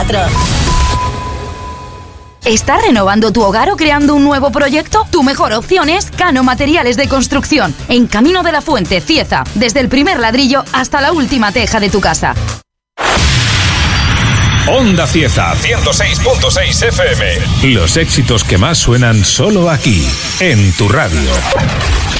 24. ¿Estás renovando tu hogar o creando un nuevo proyecto? Tu mejor opción es Cano Materiales de Construcción, en Camino de la Fuente, Cieza, desde el primer ladrillo hasta la última teja de tu casa. Onda Cieza 106.6 FM. Los éxitos que más suenan solo aquí, en tu radio.